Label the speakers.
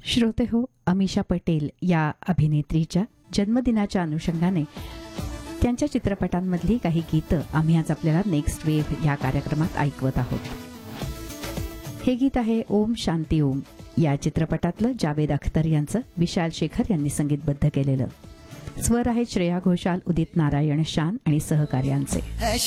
Speaker 1: श्रोते हो, अमीषा पटेल या अभिनेत्रीच्या जन्मदिनाच्या अनुषंगाने त्यांच्या चित्रपटांमधली काही गीतं आम्ही आज आपल्याला नेक्स्ट वेव्ह या कार्यक्रमात ऐकवत आहोत. हे गीत आहे ओम शांती ओम या चित्रपटातलं जावेद अख्तर यांचं विशाल शेखर यांनी संगीतबद्ध केलेलं. स्वर आहे श्रेया घोषाल, उदित नारायण शान आणि सहकार्यांचे.